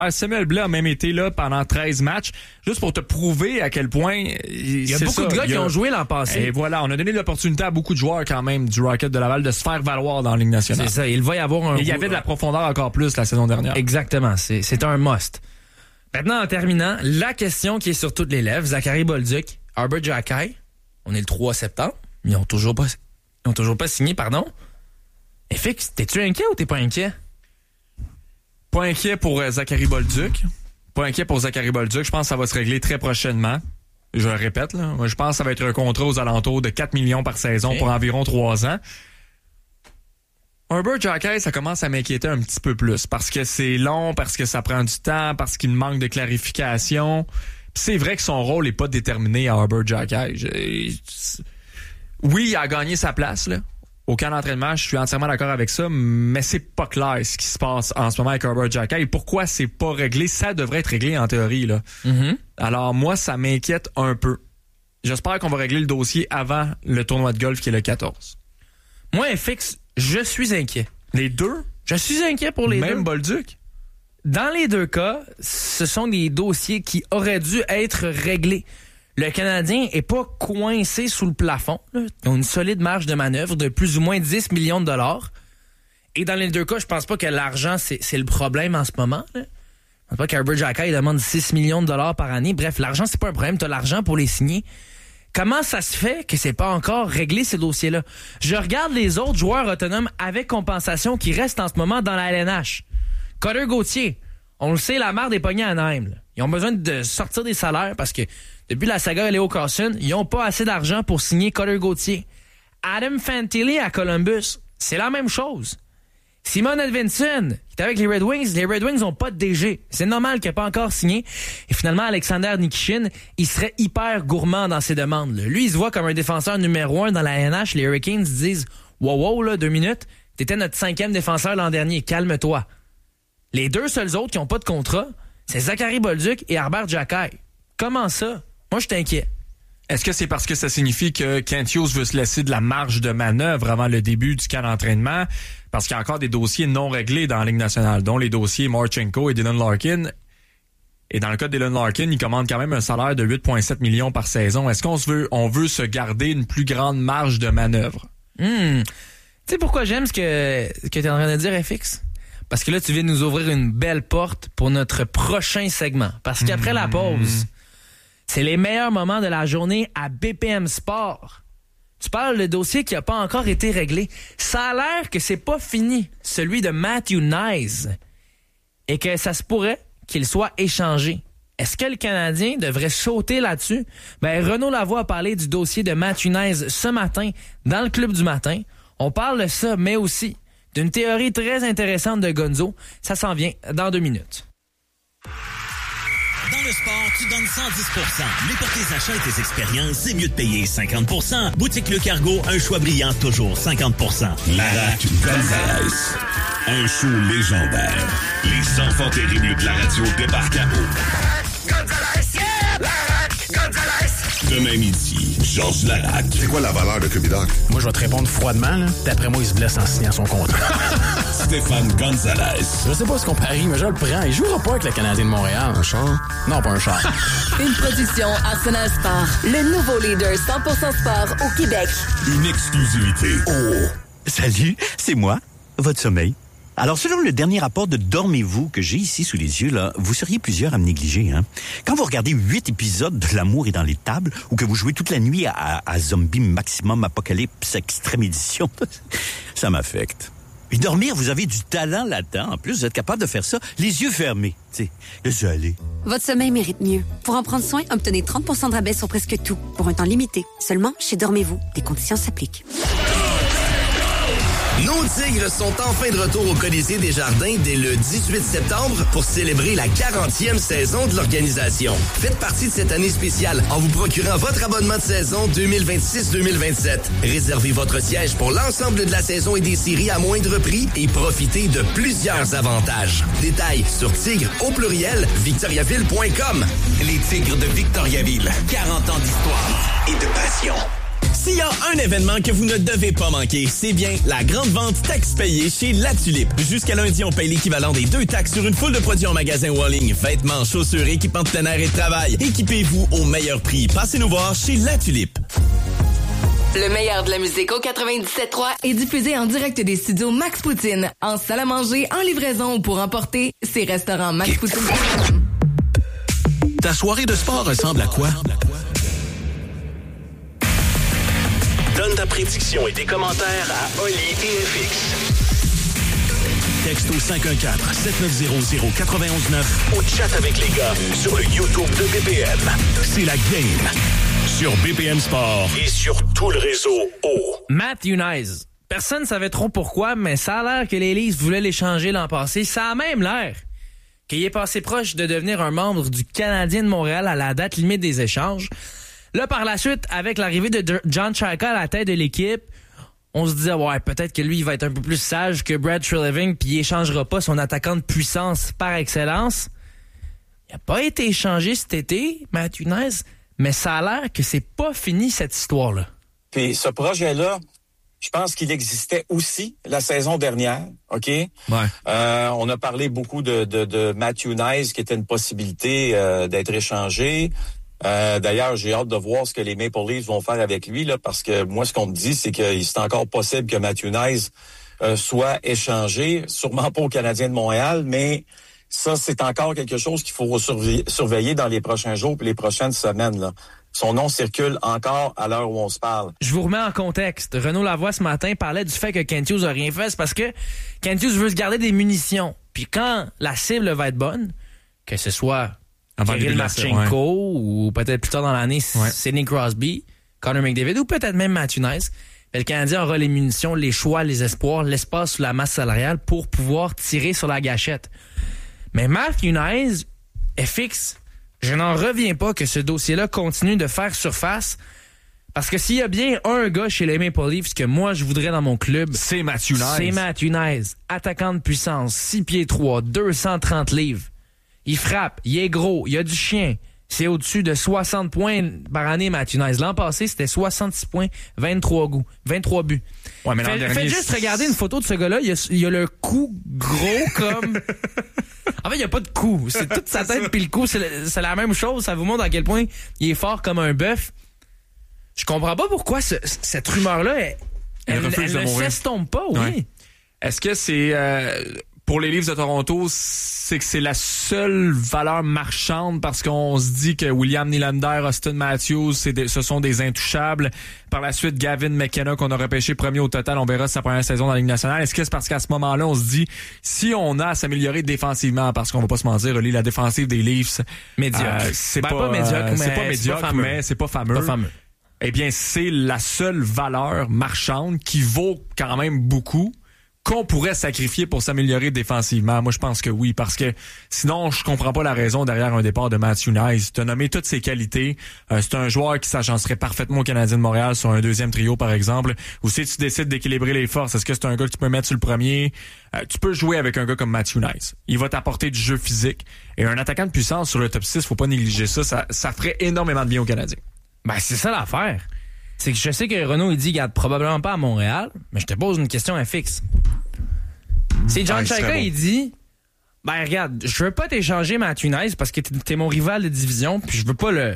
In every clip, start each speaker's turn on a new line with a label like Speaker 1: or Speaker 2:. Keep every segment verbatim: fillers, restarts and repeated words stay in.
Speaker 1: Samuel Blais a même été là pendant treize matchs, juste pour te prouver à quel point...
Speaker 2: Il y a beaucoup ça, de gars qui a... ont joué l'an passé.
Speaker 1: Et voilà, on a donné l'opportunité à beaucoup de joueurs quand même du Rocket de Laval de se faire valoir dans la Ligue nationale.
Speaker 2: C'est ça, il va y avoir un...
Speaker 1: Et il y avait de la profondeur encore plus la saison dernière.
Speaker 2: Exactement, c'est, c'est un must. Maintenant, en terminant, la question qui est sur toutes les lèvres, Zachary Bolduc, Arbor Xhekaj, on est le trois septembre, ils ont toujours pas, ils ont toujours pas signé, pardon. Et Fix, t'es-tu inquiet ou t'es pas inquiet?
Speaker 1: Pas inquiet pour euh, Zachary Bolduc. Pas inquiet pour Zachary Bolduc. Je pense que ça va se régler très prochainement. Je le répète, là. Moi, je pense que ça va être un contrat aux alentours de quatre millions par saison okay. pour environ trois ans. Arbor Xhekaj, ça commence à m'inquiéter un petit peu plus parce que c'est long, parce que ça prend du temps, parce qu'il manque de clarification. Puis c'est vrai que son rôle n'est pas déterminé à Arbor Xhekaj. Oui, il a gagné sa place, là. Au camp d'entraînement, je suis entièrement d'accord avec ça, mais c'est pas clair ce qui se passe en ce moment avec Arbor Xhekaj. Et pourquoi c'est pas réglé? Ça devrait être réglé en théorie, là. Mm-hmm. Alors moi, ça m'inquiète un peu. J'espère qu'on va régler le dossier avant le tournoi de golf qui est le quatorze.
Speaker 2: Moi, F X, je suis inquiet.
Speaker 1: Les deux?
Speaker 2: Je suis inquiet pour les
Speaker 1: Même
Speaker 2: deux.
Speaker 1: Même Bolduc?
Speaker 2: Dans les deux cas, ce sont des dossiers qui auraient dû être réglés. Le Canadien est pas coincé sous le plafond. Là. Ils ont une solide marge de manœuvre de plus ou moins dix millions de dollars. Et dans les deux cas, je pense pas que l'argent, c'est, c'est le problème en ce moment. Là. Je pense pas qu'Arbor Xhekaj demande six millions de dollars par année. Bref, l'argent, c'est pas un problème. T'as l'argent pour les signer. Comment ça se fait que c'est pas encore réglé, ces dossiers-là? Je regarde les autres joueurs autonomes avec compensation qui restent en ce moment dans la L N H. Cutter Gauthier, on le sait, la marde est pognée à Anaheim. Là. Ils ont besoin de sortir des salaires parce que depuis la saga Leo Carlson, ils n'ont pas assez d'argent pour signer Cutter Gauthier. Adam Fantilli à Columbus, c'est la même chose. Simon Edvinsson, qui est avec les Red Wings, les Red Wings n'ont pas de D G. C'est normal qu'il n'ait pas encore signé. Et finalement, Alexander Nikishin, il serait hyper gourmand dans ses demandes. Là. Lui, il se voit comme un défenseur numéro un dans la N H. Les Hurricanes disent « Wow, wow, là, deux minutes, t'étais notre cinquième défenseur l'an dernier, calme-toi. » Les deux seuls autres qui n'ont pas de contrat, c'est Zachary Bolduc et Arbor Xhekaj. Comment ça? Moi, je suis inquiet.
Speaker 1: Est-ce que c'est parce que ça signifie que Kent Hughes veut se laisser de la marge de manœuvre avant le début du camp d'entraînement? Parce qu'il y a encore des dossiers non réglés dans la Ligue nationale, dont les dossiers Marchenko et Dylan Larkin. Et dans le cas de Dylan Larkin, il commande quand même un salaire de huit virgule sept millions par saison. Est-ce qu'on se veut, on veut se garder une plus grande marge de manœuvre?
Speaker 2: Hmm. Tu sais pourquoi j'aime ce que, ce que tu es en train de dire, F X? Parce que là, tu viens de nous ouvrir une belle porte pour notre prochain segment. Parce qu'après mmh. la pause, c'est les meilleurs moments de la journée à B P M Sport. Tu parles de dossier qui n'a pas encore été réglé. Ça a l'air que c'est pas fini, celui de Matthew Knies. Et que ça se pourrait qu'il soit échangé. Est-ce que le Canadien devrait sauter là-dessus? Ben, Renaud Lavoie a parlé du dossier de Matthew Knies ce matin, dans le Club du matin. On parle de ça, mais aussi d'une théorie très intéressante de Gonzo. Ça s'en vient dans deux minutes.
Speaker 3: Dans le sport, tu donnes cent dix pour cent. Mais pour tes achats et tes expériences, c'est mieux de payer cinquante pour cent. Boutique Le Cargo, un choix brillant, toujours cinquante pour cent.
Speaker 4: Larac Gonzalez, un show légendaire. Les enfants terribles de la radio débarquent à eau. Gonzalez, yeah! Larac Gonzalez! Demain midi, Georges Larac.
Speaker 5: C'est quoi la valeur de Cubidoc?
Speaker 6: Moi, je vais te répondre froidement, là. D'après moi, il se blesse en signant son contrat.
Speaker 4: Stéphane Gonzalez.
Speaker 6: Je sais pas ce qu'on parie, mais je le prends. Il jouera pas avec le Canadien de Montréal.
Speaker 5: Un char?
Speaker 6: Non, pas un char.
Speaker 7: Une production Arsenal Sport. Le nouveau leader cent pour cent sport au Québec.
Speaker 4: Une exclusivité.
Speaker 8: Oh! Salut, c'est moi, votre sommeil. Alors, selon le dernier rapport de Dormez-vous que j'ai ici sous les yeux, là, vous seriez plusieurs à me négliger. Hein? Quand vous regardez huit épisodes de L'amour est dans les tables ou que vous jouez toute la nuit à, à, à Zombie Maximum Apocalypse Extrême Édition, ça m'affecte. Et dormir, vous avez du talent là-dedans. En plus, vous êtes capable de faire ça les yeux fermés. Tu sais, laissez aller.
Speaker 9: Votre sommeil mérite mieux. Pour en prendre soin, obtenez trente pour cent de rabais sur presque tout, pour un temps limité. Seulement chez Dormez-vous. Des conditions s'appliquent.
Speaker 10: Nos Tigres sont enfin de retour au Colisée des Jardins dès le dix-huit septembre pour célébrer la quarantième saison de l'organisation. Faites partie de cette année spéciale en vous procurant votre abonnement de saison deux mille vingt-six deux mille vingt-sept. Réservez votre siège pour l'ensemble de la saison et des séries à moindre prix et profitez de plusieurs avantages. Détails sur tigre au pluriel victoriaville point com.
Speaker 11: Les Tigres de Victoriaville. quarante ans d'histoire et de passion.
Speaker 5: S'il y a un événement que vous ne devez pas manquer, c'est bien la grande vente taxes payées chez La Tulipe. Jusqu'à lundi, on paye l'équivalent des deux taxes sur une foule de produits en magasin ou en ligne. Vêtements, chaussures, équipements de plein air et de travail. Équipez-vous au meilleur prix. Passez nous voir chez La Tulipe.
Speaker 7: Le meilleur de la musique au quatre-vingt-dix-sept trois est diffusé en direct des studios Max Poutine, en salle à manger, en livraison ou pour emporter, ces restaurants Max Poutine.
Speaker 11: Ta soirée de sport ressemble à quoi?
Speaker 3: Donne ta prédiction et tes commentaires à Oli et F X.
Speaker 11: Texte au cinq un quatre, sept neuf zéro, zéro neuf un neuf
Speaker 3: Ou chat avec les gars sur le YouTube de B P M.
Speaker 11: C'est la game sur B P M Sport
Speaker 3: et sur tout le réseau O.
Speaker 2: Matt Unize. Personne ne savait trop pourquoi, mais ça a l'air que les Leafs voulaient l'échanger l'an passé. Ça a même l'air qu'il est passé proche de devenir un membre du Canadien de Montréal à la date limite des échanges. Là, par la suite, avec l'arrivée de John Chayka à la tête de l'équipe, on se disait, ouais, peut-être que lui, il va être un peu plus sage que Brad Treliving, puis il échangera pas son attaquant de puissance par excellence. Il n'a pas été échangé cet été, Matt Unize, mais ça a l'air que c'est pas fini, cette histoire-là.
Speaker 12: Puis ce projet-là, je pense qu'il existait aussi la saison dernière, OK?
Speaker 1: Ouais.
Speaker 12: Euh, on a parlé beaucoup de, de, de Matt Unize, qui était une possibilité euh, d'être échangé. Euh, d'ailleurs, j'ai hâte de voir ce que les Maple Leafs vont faire avec lui, là, parce que moi, ce qu'on me dit, c'est que c'est encore possible que Matt Unize euh, soit échangé, sûrement pas au Canadien de Montréal, mais ça, c'est encore quelque chose qu'il faut surveiller, surveiller dans les prochains jours et les prochaines semaines, là. Son nom circule encore à l'heure où on se parle.
Speaker 2: Je vous remets en contexte. Renaud Lavoie, ce matin, parlait du fait que Kent Hughes a rien fait. C'est parce que Kent Hughes veut se garder des munitions. Puis quand la cible va être bonne, que ce soit Kirill Marchenko ouais. ou peut-être plus tard dans l'année, ouais. Sidney Crosby, Connor McDavid ou peut-être même Matt Unize, le Canadien aura les munitions, les choix, les espoirs, l'espace sous la masse salariale pour pouvoir tirer sur la gâchette. Mais Matt Unize est fixe. Je n'en reviens pas que ce dossier-là continue de faire surface. Parce que s'il y a bien un gars chez les Maple Leafs que moi je voudrais dans mon club,
Speaker 1: c'est Matt Unize.
Speaker 2: C'est Matt Unize, attaquant de puissance, six pieds trois, deux cent trente livres. Il frappe, il est gros, il a du chien. C'est au-dessus de soixante points par année, Matt Unize. L'an passé, c'était soixante-six points, vingt-trois goûts, vingt-trois buts.
Speaker 1: Ouais, mais l'an
Speaker 2: Fait,
Speaker 1: dernier,
Speaker 2: faites juste regarder une photo de ce gars-là. Il a, il a le cou gros comme... En fait, il n'y a pas de cou. C'est toute sa tête puis le cou, c'est, le, c'est la même chose. Ça vous montre à quel point il est fort comme un bœuf. Je comprends pas pourquoi ce, cette rumeur-là, elle, elle, elle, elle ne s'estompe pas, oui. Ouais.
Speaker 1: Est-ce que c'est... Euh, pour les Leafs de Toronto, c'est que c'est la seule valeur marchande parce qu'on se dit que William Nylander, Austin Matthews, c'est des, ce sont des intouchables. Par la suite, Gavin McKenna, qu'on a repêché premier au total, on verra sa première saison dans la Ligue nationale. Est-ce que c'est parce qu'à ce moment-là, on se dit, si on a à s'améliorer défensivement, parce qu'on va pas se mentir, la défensive des Leafs,
Speaker 2: médiocre.
Speaker 1: Euh, c'est,
Speaker 2: ben,
Speaker 1: pas,
Speaker 2: pas médiocre,
Speaker 1: euh,
Speaker 2: mais
Speaker 1: c'est pas médiocre,
Speaker 2: c'est pas
Speaker 1: mais c'est pas fameux.
Speaker 2: Pas fameux.
Speaker 1: Eh bien, c'est la seule valeur marchande qui vaut quand même beaucoup, qu'on pourrait sacrifier pour s'améliorer défensivement. Moi, je pense que oui, parce que sinon, je comprends pas la raison derrière un départ de Matt Unize. Tu as nommé toutes ses qualités. Euh, c'est un joueur qui s'agencerait parfaitement au Canadien de Montréal sur un deuxième trio, par exemple. Ou si tu décides d'équilibrer les forces, est-ce que c'est un gars que tu peux mettre sur le premier? Euh, tu peux jouer avec un gars comme Matt Unize. Il va t'apporter du jeu physique. Et un attaquant de puissance sur le top six, faut pas négliger ça. Ça, ça ferait énormément de bien au Canadien.
Speaker 2: Ben, c'est ça l'affaire. C'est que je sais que Renaud, il dit qu'il garde probablement pas à Montréal, mais je te pose une question à fixe. C'est John Chayka, bon. Il dit, ben regarde, je veux pas t'échanger Matt Unize parce que t'es, t'es mon rival de division, puis je veux pas le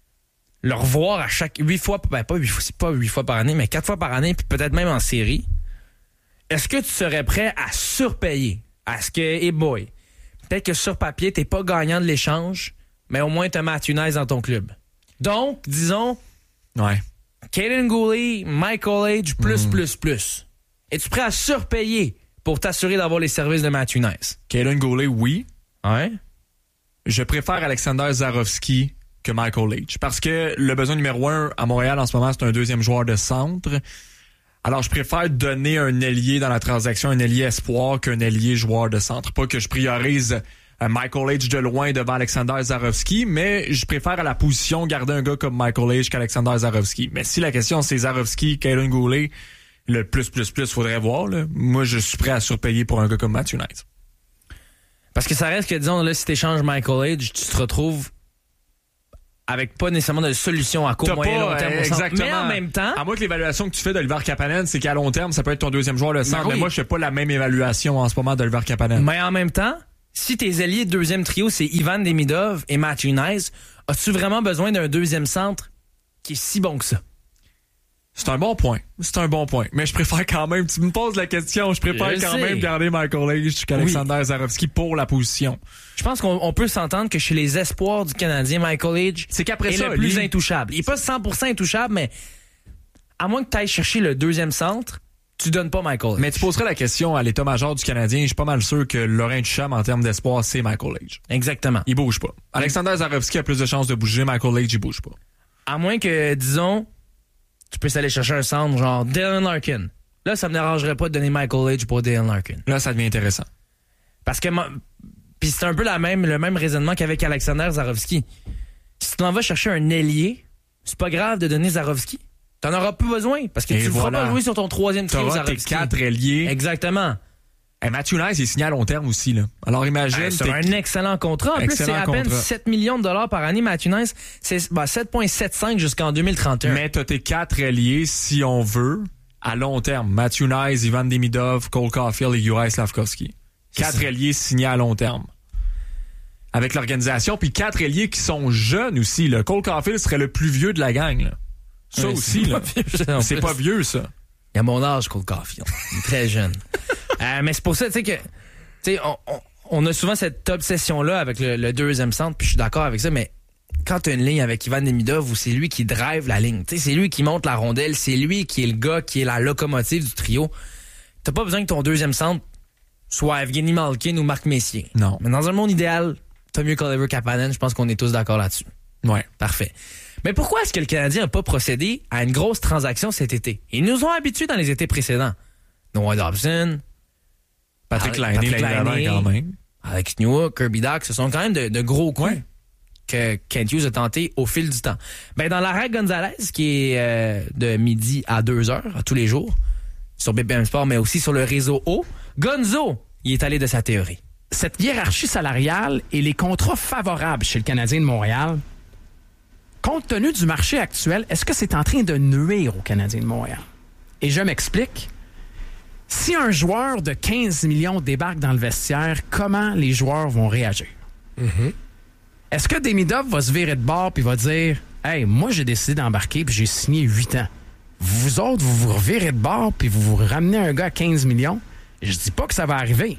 Speaker 2: le revoir à chaque huit fois, ben pas huit fois, c'est pas huit fois par année, mais quatre fois par année, puis peut-être même en série. Est-ce que tu serais prêt à surpayer? À ce que, hey boy, peut-être que sur papier, t'es pas gagnant de l'échange, mais au moins t'as Matt Unize dans ton club. Donc, disons,
Speaker 1: ouais.
Speaker 2: Kaden Guhle, Michael Age, plus, mm. plus, plus. Es-tu prêt à surpayer pour t'assurer d'avoir les services de Matt Unize?
Speaker 1: Kaden Guhle, oui.
Speaker 2: Ouais.
Speaker 1: Je préfère Alexander Zarovski que Michael Age. Parce que le besoin numéro un à Montréal en ce moment, c'est un deuxième joueur de centre. Alors, je préfère donner un ailier dans la transaction, un ailier espoir qu'un ailier joueur de centre. Pas que je priorise Michael Age de loin devant Alexander Zarovski, mais je préfère à la position garder un gars comme Michael Age qu'Alexander Zarovski. Mais si la question c'est Zarovski, Kaden Guhle, le plus, plus, plus, faudrait voir, là. Moi, je suis prêt à surpayer pour un gars comme Matt Unize.
Speaker 2: Parce que ça reste que, disons, là, si t'échanges Michael Age, tu te retrouves avec pas nécessairement de solution à court,
Speaker 1: T'as
Speaker 2: moyen,
Speaker 1: pas,
Speaker 2: long terme.
Speaker 1: euh, exactement.
Speaker 2: Mais en même temps...
Speaker 1: À moins que l'évaluation que tu fais d'Oliver Kapanen, c'est qu'à long terme, ça peut être ton deuxième joueur de centre.
Speaker 2: Ben oui.
Speaker 1: Mais moi, je fais pas la même évaluation en ce moment d'Oliver Kapanen.
Speaker 2: Mais en même temps, si tes alliés de deuxième trio, c'est Ivan Demidov et Matthew Knies, as-tu vraiment besoin d'un deuxième centre qui est si bon que ça?
Speaker 1: C'est un bon point. C'est un bon point. Mais je préfère quand même, tu me poses la question, je préfère
Speaker 2: Je
Speaker 1: quand
Speaker 2: sais.
Speaker 1: même garder Michael Leach qu'Alexander oui. Zarovski pour la position.
Speaker 2: Je pense qu'on on peut s'entendre que chez les espoirs du Canadien, Michael Leach
Speaker 1: c'est qu'après
Speaker 2: est
Speaker 1: ça,
Speaker 2: le plus
Speaker 1: lui...
Speaker 2: intouchable. Il est pas cent pour cent intouchable, mais à moins que tu ailles chercher le deuxième centre, tu donnes pas Michael Leach.
Speaker 1: Mais tu poserais la question à l'état-major du Canadien, je suis pas mal sûr que Laurent Ducham, en termes d'espoir, c'est Michael Leach.
Speaker 2: Exactement.
Speaker 1: Il bouge pas. Alexander Zarovski a plus de chances de bouger, Michael Leach, il bouge pas.
Speaker 2: À moins que, disons, tu peux aller chercher un centre genre Dylan Larkin. Là, ça me dérangerait pas de donner Michael Leach pour Dylan Larkin.
Speaker 1: Là, ça devient intéressant.
Speaker 2: Parce que, puis c'est un peu la même, le même raisonnement qu'avec Alexander Zarovski. Si tu en vas chercher un ailier, c'est pas grave de donner Zarovski. T'en auras plus besoin parce que
Speaker 1: Et
Speaker 2: tu ne
Speaker 1: voilà.
Speaker 2: feras pas jouer sur ton troisième trio
Speaker 1: T'auras tes
Speaker 2: Zarovski.
Speaker 1: quatre ailiers.
Speaker 2: Exactement.
Speaker 1: Hey, Matthew Knies, il est signé à long terme aussi, là. Alors imagine.
Speaker 2: Euh, c'est
Speaker 1: t'es...
Speaker 2: un excellent contrat. En
Speaker 1: excellent
Speaker 2: plus, c'est à peine
Speaker 1: contrat.
Speaker 2: sept millions de dollars par année, Matthew Knies. C'est bah, sept virgule soixante-quinze jusqu'en deux mille trente et un.
Speaker 1: Mais t'as tes quatre ailiers, si on veut, à long terme. Matthew Knies, Ivan Demidov, Cole Caulfield et Juraj Slafkovský. Quatre ailiers signés à long terme. Avec l'organisation. Puis quatre ailiers qui sont jeunes aussi, là. Cole Caulfield serait le plus vieux de la gang, là. Ça
Speaker 2: Ouais,
Speaker 1: aussi,
Speaker 2: c'est
Speaker 1: là.
Speaker 2: pas vieux,
Speaker 1: c'est pas vieux, ça.
Speaker 2: Il a mon âge, Cole Caulfield. Il est très jeune. euh, mais c'est pour ça, tu sais, que, tu sais, on, on, on a souvent cette obsession-là avec le, le deuxième centre, puis je suis d'accord avec ça, mais quand tu as une ligne avec Ivan Demidov où c'est lui qui drive la ligne, tu sais, c'est lui qui monte la rondelle, c'est lui qui est le gars qui est la locomotive du trio, t'as pas besoin que ton deuxième centre soit Evgeny Malkin ou Marc Messier.
Speaker 1: Non.
Speaker 2: Mais dans un monde idéal, t'as mieux qu'Oliver Kapanen, je pense qu'on est tous d'accord là-dessus.
Speaker 1: Ouais.
Speaker 2: Parfait. Mais pourquoi est-ce que le Canadien n'a pas procédé à une grosse transaction cet été? Ils nous ont habitués dans les étés précédents. Noah Dobson,
Speaker 1: Patrick
Speaker 2: Laine,
Speaker 1: Laine, l'année d'avant quand même.
Speaker 2: Alex Newhook, Kirby Dach, ce sont quand même de, de gros coups
Speaker 1: Ouais.
Speaker 2: que Kent Hughes a tenté au fil du temps. Ben, dans l'arrêt Gonzalez, qui est euh, de midi à deux heures, à tous les jours, sur B P M Sport, mais aussi sur le réseau O, Gonzo, il est allé de sa théorie.
Speaker 6: Cette hiérarchie salariale et les contrats favorables chez le Canadien de Montréal, compte tenu du marché actuel, est-ce que c'est en train de nuire au Canadien de Montréal? Et je m'explique. Si un joueur de quinze millions débarque dans le vestiaire, comment les joueurs vont réagir?
Speaker 13: Mm-hmm.
Speaker 6: Est-ce que Demidov va se virer de bord puis va dire « Hey, moi, j'ai décidé d'embarquer puis j'ai signé huit ans. Vous autres, vous vous revirez de bord puis vous vous ramenez un gars à quinze millions? » Je dis pas que ça va arriver.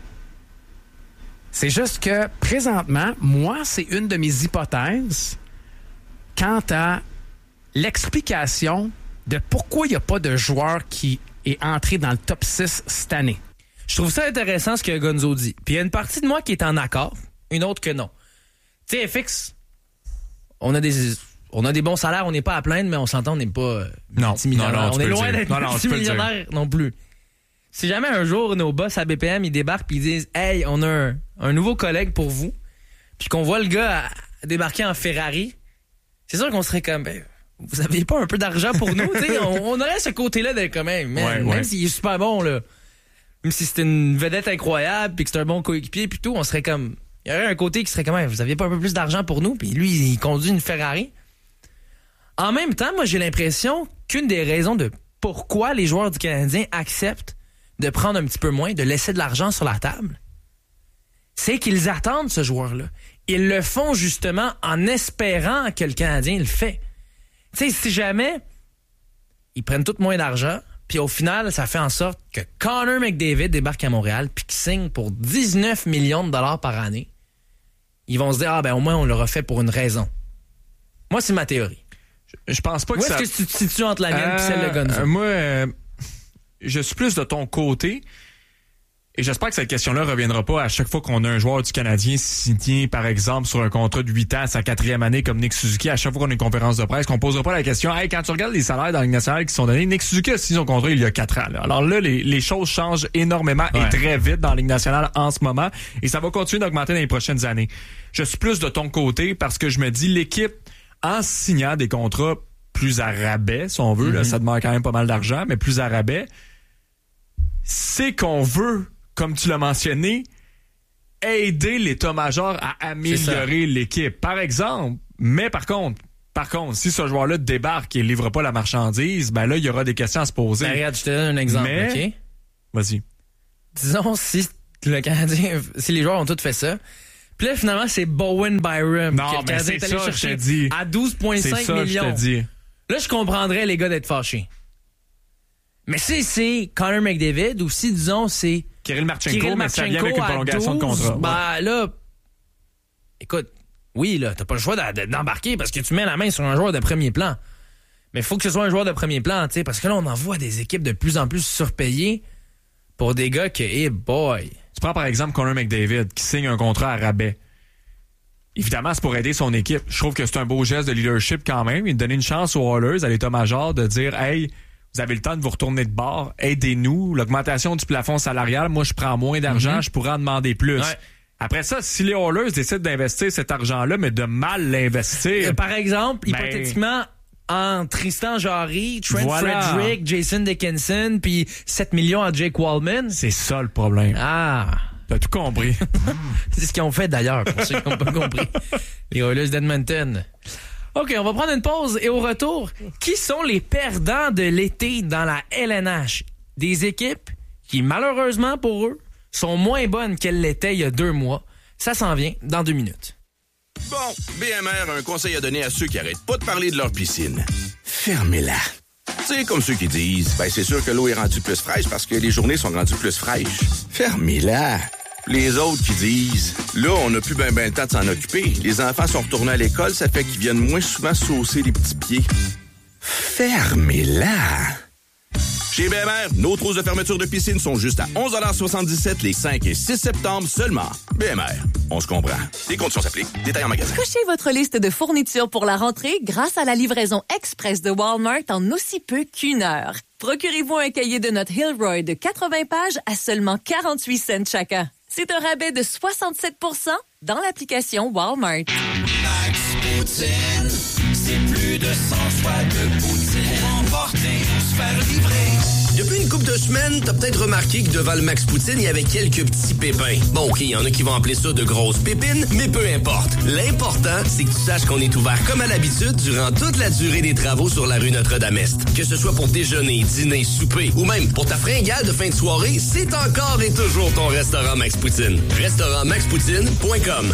Speaker 6: C'est juste que, présentement, moi, c'est une de mes hypothèses quant à l'explication de pourquoi il n'y a pas de joueur qui est entré dans le top six cette année.
Speaker 2: Je trouve ça intéressant ce que Gonzo dit. Puis il y a une partie de moi qui est en accord, une autre que non. Tu sais, F X, on a des on a des bons salaires, on n'est pas à plaindre, mais on s'entend, on n'est pas euh,
Speaker 1: Non,
Speaker 2: multimillionnaire.
Speaker 1: non, non, tu
Speaker 2: on
Speaker 1: peux
Speaker 2: est
Speaker 1: le
Speaker 2: loin
Speaker 1: dire.
Speaker 2: d'être
Speaker 1: Non, non, tu peux le dire.
Speaker 2: multimillionnaire non plus. Si jamais un jour nos boss à B P M ils débarquent puis ils disent « Hey, on a un, un nouveau collègue pour vous », puis qu'on voit le gars à- débarquer en Ferrari, c'est sûr qu'on serait comme ben, vous aviez pas un peu d'argent pour nous, tu sais, on, on aurait ce côté-là d'être quand même, man,
Speaker 1: Ouais,
Speaker 2: même
Speaker 1: ouais.
Speaker 2: s'il est super bon là, même si c'était une vedette incroyable puis que c'est un bon coéquipier puis tout, on serait comme il y aurait un côté qui serait comme vous aviez pas un peu plus d'argent pour nous, puis lui il conduit une Ferrari. En même temps, moi j'ai l'impression qu'une des raisons de pourquoi les joueurs du Canadien acceptent de prendre un petit peu moins, de laisser de l'argent sur la table, c'est qu'ils attendent ce joueur-là. Ils le font justement en espérant que le Canadien le fait. Tu sais, si jamais ils prennent tout moins d'argent, puis au final, ça fait en sorte que Connor McDavid débarque à Montréal puis qu'il signe pour dix-neuf millions de dollars par année, ils vont se dire, ah ben au moins on l'aura fait pour une raison. Moi, c'est ma théorie.
Speaker 1: Je, je pense pas
Speaker 2: Où
Speaker 1: que
Speaker 2: est-ce
Speaker 1: ça...
Speaker 2: que tu te situes entre la mienne et celle de Gonzo?
Speaker 1: Euh, moi, euh, je suis plus de ton côté. Et j'espère que cette question-là reviendra pas à chaque fois qu'on a un joueur du Canadien signé, par exemple, sur un contrat de huit ans à sa quatrième année comme Nick Suzuki. À chaque fois qu'on a une conférence de presse, qu'on posera pas la question, hey, quand tu regardes les salaires dans la Ligue nationale qui sont donnés, Nick Suzuki a signé son contrat il y a quatre ans. Là. Alors là, les, les choses changent énormément
Speaker 2: Ouais.
Speaker 1: et très vite dans la Ligue nationale en ce moment. Et ça va continuer d'augmenter dans les prochaines années. Je suis plus de ton côté parce que je me dis, l'équipe, en signant des contrats plus à rabais, si on veut, mm-hmm. là, ça demande quand même pas mal d'argent, mais plus à rabais, c'est qu'on veut, comme tu l'as mentionné, aider l'état-major à améliorer l'équipe. Par exemple, mais par contre, Par contre, si ce joueur-là débarque et livre pas la marchandise, ben là, il y aura des questions à se poser.
Speaker 2: Ben, regarde, je te donne un exemple,
Speaker 1: Mais...
Speaker 2: OK?
Speaker 1: Vas-y.
Speaker 2: Disons, si le Canadien, si les joueurs ont tous fait ça, puis là, finalement, c'est Bowen Byram
Speaker 1: non,
Speaker 2: que le Canadien est allé
Speaker 1: ça,
Speaker 2: chercher
Speaker 1: dit.
Speaker 2: à douze virgule cinq
Speaker 1: ça,
Speaker 2: millions.
Speaker 1: Je te dis.
Speaker 2: Là, je comprendrais les gars d'être fâchés. Mais si c'est Connor McDavid ou si, disons, c'est
Speaker 1: Kirill Marchenko,
Speaker 2: Kirill
Speaker 1: mais ça
Speaker 2: Marchenko
Speaker 1: vient avec une prolongation
Speaker 2: douze,
Speaker 1: de contrat.
Speaker 2: Ben ouais. Là, écoute, oui, là, t'as pas le choix d'embarquer parce que tu mets la main sur un joueur de premier plan. Mais il faut que ce soit un joueur de premier plan, tu sais, parce que là, on en voit des équipes de plus en plus surpayées pour des gars que, hey boy.
Speaker 1: Tu prends par exemple Connor McDavid qui signe un contrat à rabais. Évidemment, c'est pour aider son équipe. Je trouve que c'est un beau geste de leadership quand même. Il donne une chance aux Oilers, à l'état-major, de dire « Hey, vous avez le temps de vous retourner de bord. Aidez-nous. L'augmentation du plafond salarial, moi, je prends moins d'argent, mm-hmm. je pourrais en demander plus. Ouais. » Après ça, si les Oilers décident d'investir cet argent-là, mais de mal l'investir...
Speaker 2: Euh, par exemple, ben, hypothétiquement, en Tristan Jarry, Trent voilà. Frederick, Jason Dickinson, puis sept millions à Jake Wallman.
Speaker 1: C'est ça le problème.
Speaker 2: Ah...
Speaker 1: T'as tout compris.
Speaker 2: C'est ce qu'ils ont fait d'ailleurs, pour ceux qui n'ont pas compris. Les Oilers d'Edmonton. OK, on va prendre une pause et au retour, qui sont les perdants de l'été dans la L N H? Des équipes qui, malheureusement pour eux, sont moins bonnes qu'elles l'étaient il y a deux mois. Ça s'en vient dans deux minutes.
Speaker 13: Bon, B M R a un conseil à donner à ceux qui arrêtent pas de parler de leur piscine. Fermez-la. C'est comme ceux qui disent, ben c'est sûr que l'eau est rendue plus fraîche parce que les journées sont rendues plus fraîches. Fermez-la. Les autres qui disent, là, on n'a plus ben ben le temps de s'en occuper. Les enfants sont retournés à l'école, ça fait qu'ils viennent moins souvent saucer les petits pieds. Fermez-la. Chez B M R, nos trousses de fermeture de piscine sont juste à onze soixante-dix-sept les cinq et six septembre seulement. B M R, on se comprend. Les conditions s'appliquent. Détails en magasin.
Speaker 14: Cochez votre liste de fournitures pour la rentrée grâce à la livraison express de Walmart en aussi peu qu'une heure. Procurez-vous un cahier de notes Hilroy de quatre-vingts pages à seulement quarante-huit cents chacun. C'est un rabais de soixante-sept pour cent dans l'application Walmart.
Speaker 15: Max Poutine, c'est plus de cent choix de poutine. Emporter ou se faire livrer.
Speaker 10: Depuis une couple de semaines, t'as peut-être remarqué que devant le Max Poutine, il y avait quelques petits pépins. Bon, OK, il y en a qui vont appeler ça de grosses pépines, mais peu importe. L'important, c'est que tu saches qu'on est ouvert comme à l'habitude durant toute la durée des travaux sur la rue Notre-Dame-Est. Que ce soit pour déjeuner, dîner, souper ou même pour ta fringale de fin de soirée, c'est encore et toujours ton restaurant Max Poutine. restaurant max poutine point com.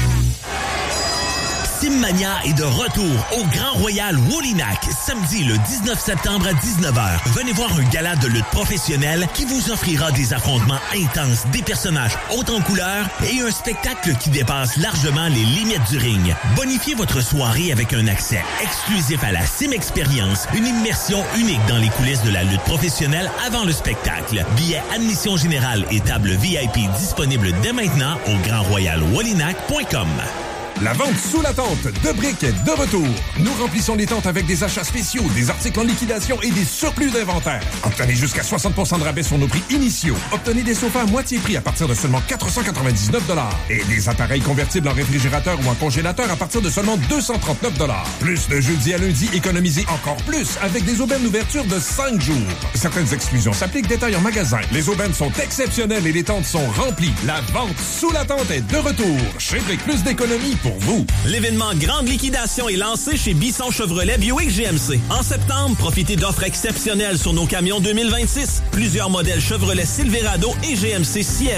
Speaker 3: Simmania est de retour au Grand Royal Wallinac, samedi le dix-neuf septembre à dix-neuf heures. Venez voir un gala de lutte professionnelle qui vous offrira des affrontements intenses, des personnages hauts en couleur et un spectacle qui dépasse largement les limites du ring. Bonifiez votre soirée avec un accès exclusif à la Sim Experience, une immersion unique dans les coulisses de la lutte professionnelle avant le spectacle. Billets admission générale et table V I P disponibles dès maintenant au grand royal wallinac point com.
Speaker 16: La vente sous la tente de briques est de retour. Nous remplissons les tentes avec des achats spéciaux, des articles en liquidation et des surplus d'inventaire. Obtenez jusqu'à soixante pour cent de rabais sur nos prix initiaux. Obtenez des sofas à moitié prix à partir de seulement quatre cent quatre-vingt-dix-neuf dollars et des appareils convertibles en réfrigérateur ou en congélateur à partir de seulement deux cent trente-neuf dollars. Plus de jeudi à lundi, économisez encore plus avec des aubaines d'ouverture de cinq jours. Certaines exclusions s'appliquent, détails en magasin. Les aubaines sont exceptionnelles et les tentes sont remplies. La vente sous la tente est de retour. Chez Brick, plus d'économies pour vous.
Speaker 5: L'événement Grande Liquidation est lancé chez Bisson Chevrolet Buick G M C. En septembre, profitez d'offres exceptionnelles sur nos camions deux mille vingt-six. Plusieurs modèles Chevrolet Silverado et G M C Sierra